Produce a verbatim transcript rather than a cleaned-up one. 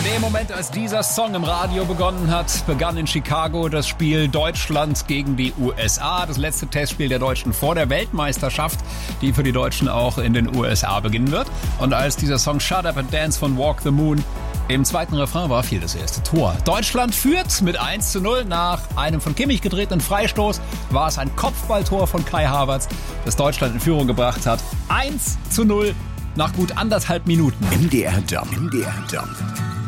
In dem Moment, als dieser Song im Radio begonnen hat, begann in Chicago das Spiel Deutschland gegen die U S A. Das letzte Testspiel der Deutschen vor der Weltmeisterschaft, die für die Deutschen auch in den U S A beginnen wird. Und als dieser Song Shut Up and Dance von Walk the Moon im zweiten Refrain war, fiel das erste Tor. Deutschland führt mit eins zu null. Nach einem von Kimmich gedrehten Freistoß war es ein Kopfballtor von Kai Havertz, das Deutschland in Führung gebracht hat. eins zu null nach gut anderthalb Minuten. M D R Jump. M D R Jump.